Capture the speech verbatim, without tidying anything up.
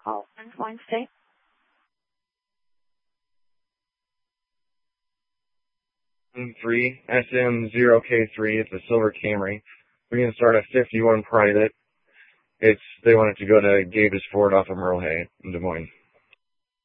Call Wednesday. three S M zero K three. It's a silver Camry. We're going to start at fifty-one private. It's, they want it to go to Gavis Ford off of Merle Hay in Des Moines.